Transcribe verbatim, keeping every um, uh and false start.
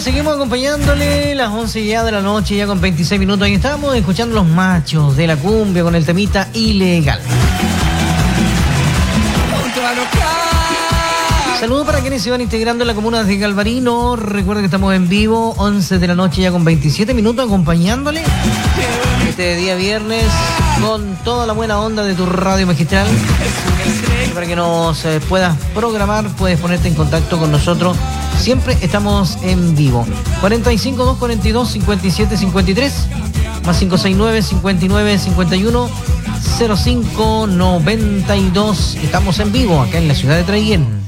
seguimos acompañándole las once ya de la noche, ya con veintiséis minutos. Ahí estamos escuchando Los Machos de la Cumbia con el temita Ilegal. Saludos para quienes se van integrando en la comuna de Galvarino. Recuerden que estamos en vivo, once de la noche ya con veintisiete minutos, acompañándole este día viernes con toda la buena onda de tu radio magistral. Y para que nos eh, puedas programar, puedes ponerte en contacto con nosotros. Siempre estamos en vivo. cuarenta y cinco, doscientos cuarenta y dos, cincuenta y siete cincuenta y tres, más cinco seis nueve, cincuenta y nueve, cincuenta y uno, cero cinco noventa y dos. Estamos en vivo acá en la ciudad de Traiguén.